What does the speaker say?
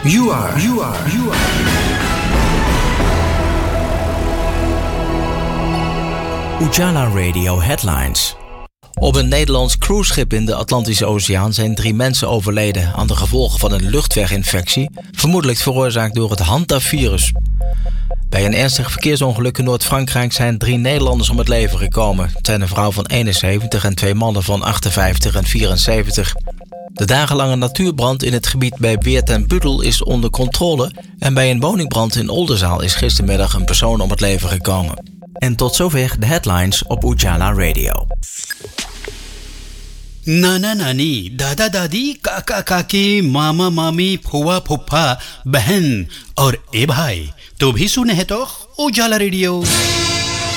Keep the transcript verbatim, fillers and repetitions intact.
You are, you are, you are. Ujala Radio Headlines. Op een Nederlands cruiseschip in de Atlantische Oceaan zijn drie mensen overleden aan de gevolgen van een luchtweginfectie, vermoedelijk veroorzaakt door het hantavirus. Bij een ernstig verkeersongeluk in Noord-Frankrijk zijn drie Nederlanders om het leven gekomen. Het zijn een vrouw van eenenzeventig en twee mannen van achtenvijftig en vierenzeventig. De dagenlange natuurbrand in het gebied bij Weert en Budel is onder controle en bij een woningbrand in Oldenzaal is gistermiddag een persoon om het leven gekomen. En tot zover de headlines op Ujala Radio. नाना नानी दादा दादी काका काकी मामा मामी फुआ फुफ्फा बहन और ए भाई तो भी सुने हैं तो उजाला रेडियो